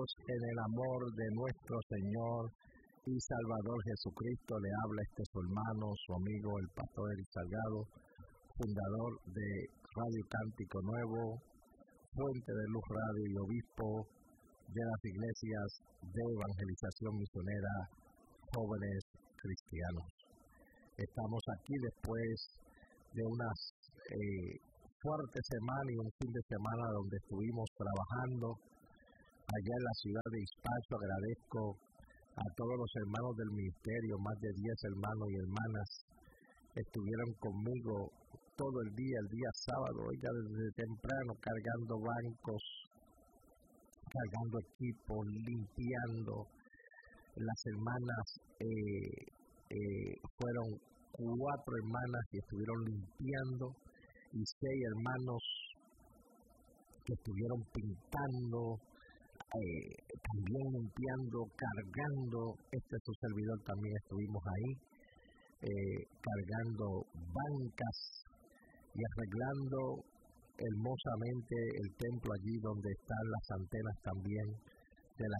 en el amor de nuestro Señor y Salvador Jesucristo. Le habla su hermano, su amigo, el pastor Eric Salgado, fundador de Radio Cántico Nuevo, Fuente de Luz Radio y obispo de las iglesias de evangelización misionera Jóvenes Cristianos. Estamos aquí después de unas fuertes semanas y un fin de semana donde estuvimos trabajando allá en la ciudad de Ispacho. Agradezco a todos los hermanos del ministerio, más de 10 hermanos y hermanas estuvieron conmigo todo el día sábado, ya desde temprano, cargando bancos, cargando equipos, limpiando. Las hermanas fueron 4 hermanas que estuvieron limpiando y 6 hermanos que estuvieron pintando, también limpiando, cargando. Su servidor también estuvimos ahí, cargando bancas y arreglando hermosamente el templo allí donde están las antenas también de la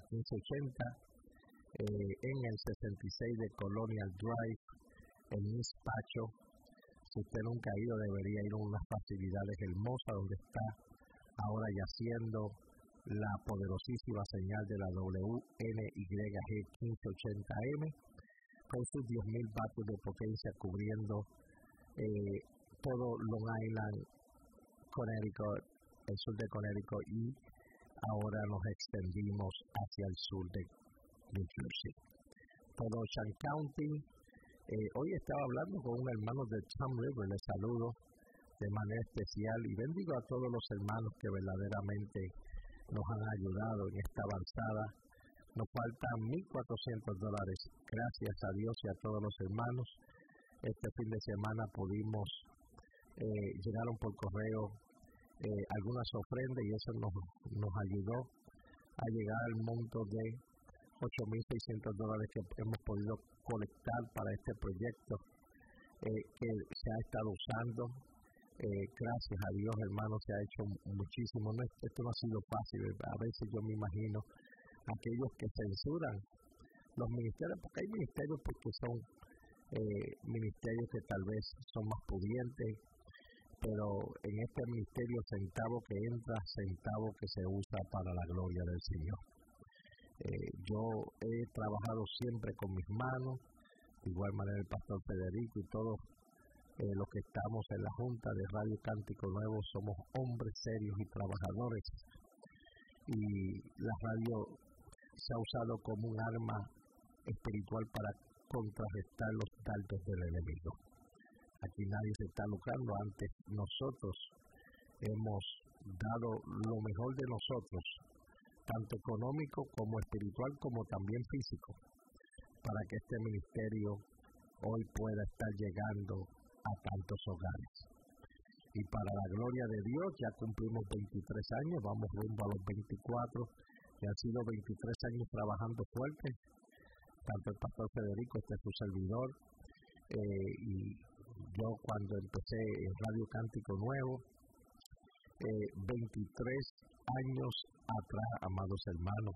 1580, en el 66 de Colonial Drive, en Ispacho. Si usted nunca ha ido, debería ir a unas facilidades hermosas donde está ahora yaciendo la poderosísima señal de la WNYG 1580M, con sus 10,000 vatios de potencia cubriendo todo Long Island, Connecticut, el sur de Connecticut, y ahora nos extendimos hacia el sur de New Jersey. Todo Ocean County. Hoy estaba hablando con un hermano de Tom River, les saludo de manera especial y bendigo a todos los hermanos que verdaderamente nos han ayudado en esta avanzada. Nos faltan $1,400. Gracias a Dios y a todos los hermanos. Este fin de semana pudimos, llegaron por correo algunas ofrendas y eso nos ayudó a llegar al monto de $8,600 que hemos podido colectar para este proyecto que se ha estado usando. Gracias a Dios, hermanos, se ha hecho muchísimo. Esto no ha sido fácil. A veces yo me imagino aquellos que censuran los ministerios, porque hay ministerios porque son ministerios que tal vez son más pudientes, pero en este ministerio, centavo que entra, centavo que se usa para la gloria del Señor. Yo he trabajado siempre con mis manos, de igual manera el pastor Federico y todos los que estamos en la Junta de Radio Cántico Nuevo somos hombres serios y trabajadores, y la radio se ha usado como un arma espiritual para contrarrestar los dardos del enemigo. Aquí nadie se está lucrando, antes nosotros hemos dado lo mejor de nosotros, tanto económico como espiritual como también físico, para que este ministerio hoy pueda estar llegando a tantos hogares. Y para la gloria de Dios ya cumplimos 23 años, vamos rumbo a los 24, y han sido 23 años trabajando fuerte, tanto el pastor Federico, su servidor, y yo cuando empecé en Radio Cántico Nuevo, 23 años atrás, amados hermanos,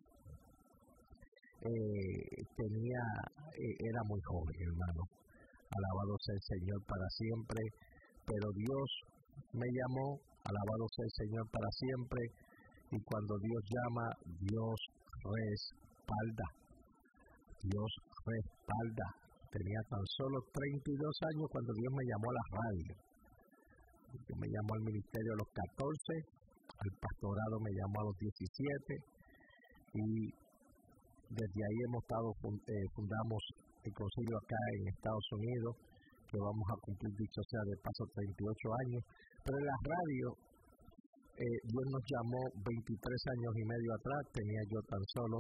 era muy joven, hermano. Alabado sea el Señor para siempre, pero Dios me llamó, alabado sea el Señor para siempre, y cuando Dios llama, Dios respalda. Dios respalda. Tenía tan solo 32 años cuando Dios me llamó a la radio. Dios me llamó al ministerio a los 14, al pastorado me llamó a los 17, y desde ahí hemos estado, fundamos el concilio acá en Estados Unidos, que vamos a cumplir, dicho sea de paso, 38 años. Pero en la radio, Dios nos llamó 23 años y medio atrás, tenía yo tan solo,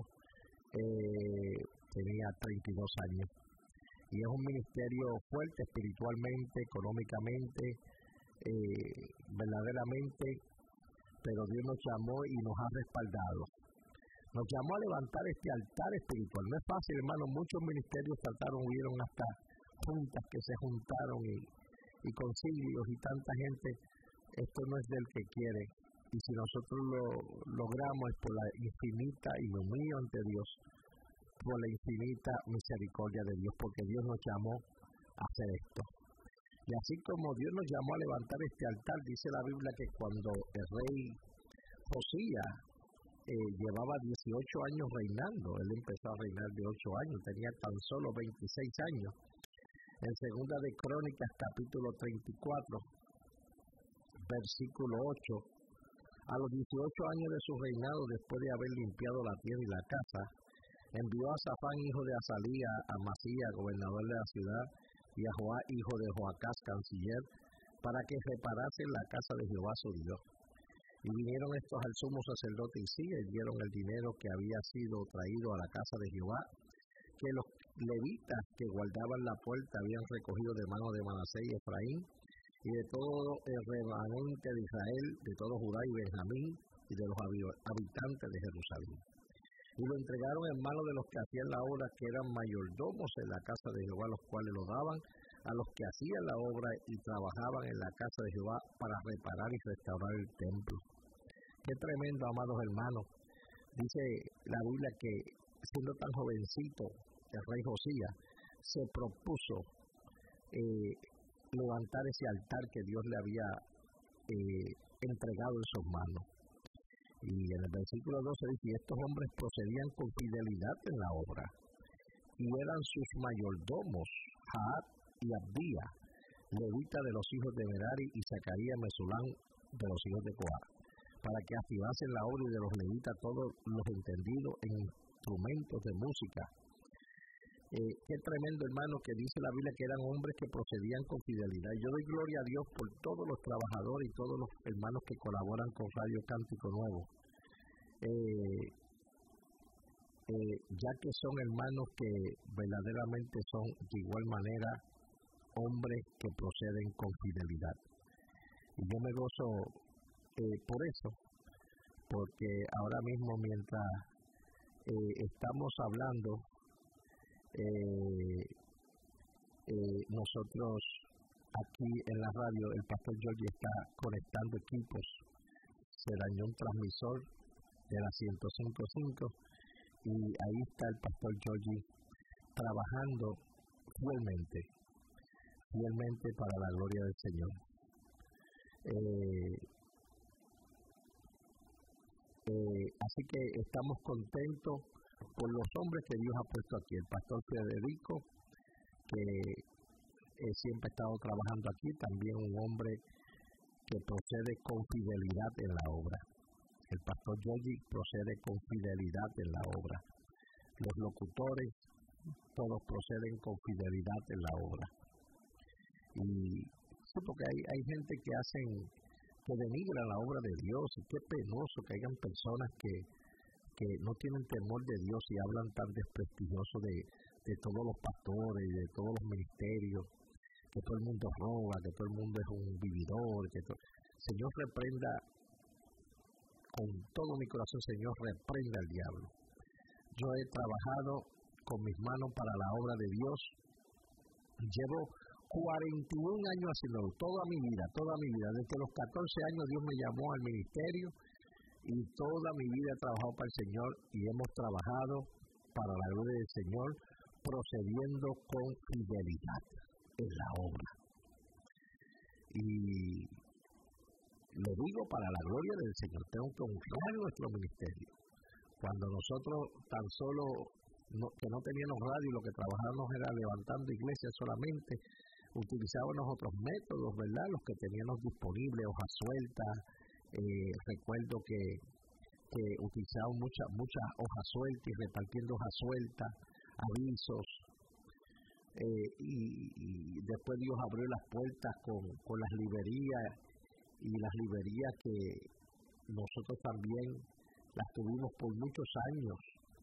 tenía 32 años. Y es un ministerio fuerte espiritualmente, económicamente, verdaderamente, pero Dios nos llamó y nos ha respaldado. Nos llamó a levantar este altar espiritual. No es fácil, hermano. Muchos ministerios hubieron hasta juntas que se juntaron y concilios y tanta gente. Esto no es del que quiere, y si nosotros lo logramos es por la infinita, y me humillo ante Dios, por la infinita misericordia de Dios, porque Dios nos llamó a hacer esto. Y así como Dios nos llamó a levantar este altar, dice la Biblia que cuando el rey Josías llevaba 18 años reinando, él empezó a reinar de 8 años, tenía tan solo 26 años. En Segunda de Crónicas, capítulo 34, versículo 8, a los 18 años de su reinado, después de haber limpiado la tierra y la casa, envió a Safán, hijo de Azalía, a Masías, gobernador de la ciudad, y a Joá, hijo de Joacás, canciller, para que reparasen la casa de Jehová su Dios. Y vinieron estos al sumo sacerdote Hilcías y dieron el dinero que había sido traído a la casa de Jehová, que los levitas que guardaban la puerta habían recogido de mano de Manasés y Efraín, y de todo el remanente de Israel, de todo Judá y Benjamín, y de los habitantes de Jerusalén. Y lo entregaron en manos de los que hacían la obra, que eran mayordomos en la casa de Jehová, los cuales lo daban a los que hacían la obra y trabajaban en la casa de Jehová para reparar y restaurar el templo. Qué tremendo, amados hermanos. Dice la Biblia que siendo tan jovencito, el rey Josías se propuso levantar ese altar que Dios le había entregado en sus manos. Y en el versículo 12 dice, y estos hombres procedían con fidelidad en la obra, y eran sus mayordomos, Jaat y Abdía, levita de los hijos de Merari, y Zacarías Mesulán de los hijos de Coat, para que activasen la obra, y de los levitas todos los entendidos en instrumentos de música. Qué tremendo, hermano, que dice la Biblia que eran hombres que procedían con fidelidad. Yo doy gloria a Dios por todos los trabajadores y todos los hermanos que colaboran con Radio Cántico Nuevo, ya que son hermanos que verdaderamente son de igual manera hombres que proceden con fidelidad. Y yo me gozo por eso, porque ahora mismo mientras estamos hablando, nosotros aquí en la radio, el pastor Georgie está conectando equipos, se dañó un transmisor de la 105.5 y ahí está el pastor Georgie trabajando fielmente para la gloria del Señor. Así que estamos contentos por los hombres que Dios ha puesto aquí. El pastor Federico, que siempre ha estado trabajando aquí, también un hombre que procede con fidelidad en la obra. El pastor Georgie procede con fidelidad en la obra. Los locutores, todos proceden con fidelidad en la obra. Y sí, porque hay gente que denigran la obra de Dios, y qué penoso que hayan personas que no tienen temor de Dios y hablan tan desprestigioso de todos los pastores y de todos los ministerios, que todo el mundo roba, que todo el mundo es un vividor, Señor reprenda, con todo mi corazón, Señor reprenda al diablo. Yo he trabajado con mis manos para la obra de Dios, llevo 41 años haciéndolo, toda mi vida, desde los 14 años Dios me llamó al ministerio, y toda mi vida he trabajado para el Señor, y hemos trabajado para la gloria del Señor, procediendo con fidelidad en la obra. Y lo digo para la gloria del Señor, tengo que honrar nuestro ministerio. Cuando nosotros tan solo, que no teníamos radio, lo que trabajábamos era levantando iglesias solamente, utilizábamos otros métodos, ¿verdad? Los que teníamos disponibles, hojas sueltas. Recuerdo que utilizaban muchas hojas sueltas y repartiendo hojas sueltas, avisos, y después Dios abrió las puertas con las librerías, y las librerías que nosotros también las tuvimos por muchos años.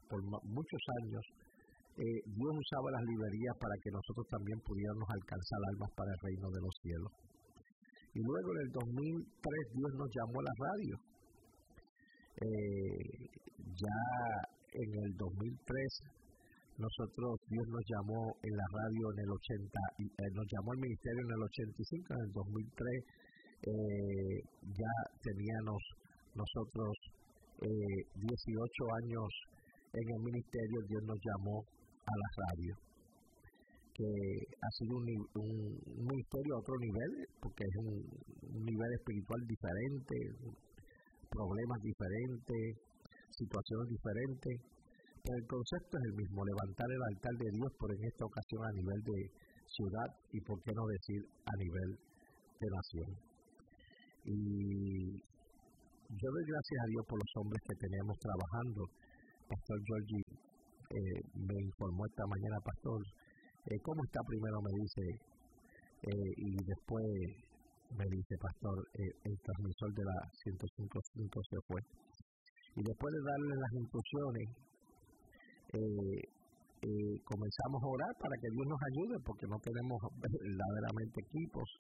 Dios usaba las librerías para que nosotros también pudiéramos alcanzar almas para el reino de los cielos. Y luego en el 2003 Dios nos llamó a la radio. Ya en el 2003 Dios nos llamó en la radio en el 80, nos llamó al ministerio en el 85, en el 2003 ya teníamos nosotros 18 años en el ministerio, Dios nos llamó a la radio, que ha sido un ministerio a otro nivel, porque es un nivel espiritual diferente, problemas diferentes, situaciones diferentes, pero el concepto es el mismo: levantar el altar de Dios, pero en esta ocasión a nivel de ciudad y por qué no decir a nivel de nación. Y yo doy gracias a Dios por los hombres que teníamos trabajando. Pastor Georgie me informó esta mañana: pastor, ¿cómo está? Primero me dice, y después me dice: pastor, el transmisor de la 105.5 se fue. Y después de darle las instrucciones, comenzamos a orar para que Dios nos ayude, porque no tenemos verdaderamente equipos.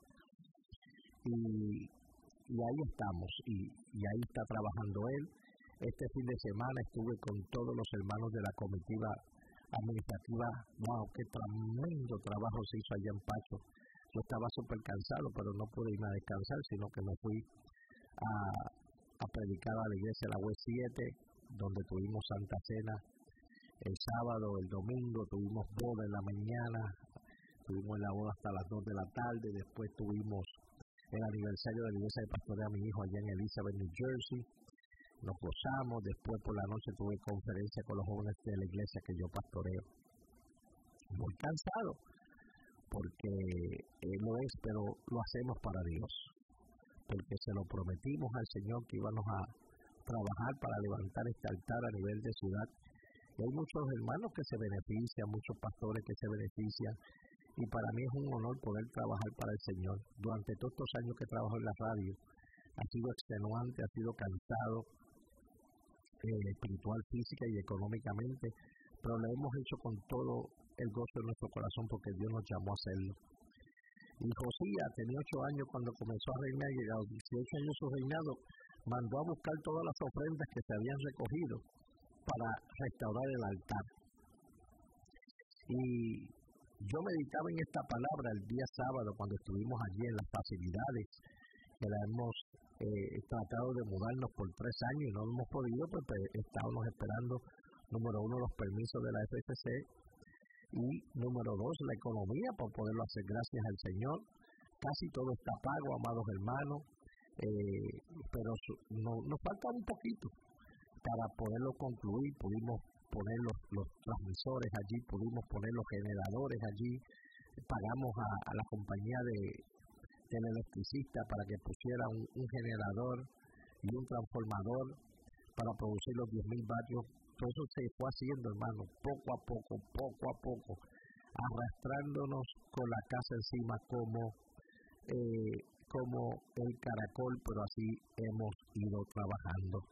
Y ahí estamos, y ahí está trabajando él. Este fin de semana estuve con todos los hermanos de la comitiva administrativa. ¡Wow! ¡Qué tremendo trabajo se hizo allá en Pacho! Yo estaba súper cansado, pero no pude irme a descansar, sino que me fui a predicar a la iglesia de la West 7, donde tuvimos Santa Cena el sábado, el domingo, tuvimos boda en la mañana, tuvimos la boda hasta las 2 de la tarde, después tuvimos el aniversario de la iglesia de pastoreo a mi hijo allá en Elizabeth, New Jersey. Nos gozamos. Después por la noche tuve conferencia con los jóvenes de la iglesia que yo pastoreo. Muy cansado, porque lo es, pero lo hacemos para Dios, porque se lo prometimos al Señor que íbamos a trabajar para levantar este altar a nivel de ciudad. Y hay muchos hermanos que se benefician, muchos pastores que se benefician, y para mí es un honor poder trabajar para el Señor. Durante todos estos años que trabajo en la radio, ha sido extenuante, ha sido cansado, espiritual, física y económicamente, pero lo hemos hecho con todo el gozo de nuestro corazón, porque Dios nos llamó a hacerlo. Y Josías tenía 8 años cuando comenzó a reinar, y a los 18 años de su reinado mandó a buscar todas las ofrendas que se habían recogido para restaurar el altar. Y yo meditaba en esta palabra el día sábado cuando estuvimos allí en las facilidades, que la hemos tratado de mudarnos por 3 años y no lo hemos podido, porque estábamos esperando, número 1, los permisos de la FCC, y número 2, la economía para poderlo hacer. Gracias al Señor, casi todo está pago, amados hermanos, pero nos falta un poquito para poderlo concluir. Pudimos poner los transmisores allí, pudimos poner los generadores allí, pagamos a la compañía del electricista para que pusiera un generador y un transformador para producir los 10,000 vatios. Todo eso se fue haciendo, hermano, poco a poco, arrastrándonos con la casa encima como el caracol, pero así hemos ido trabajando.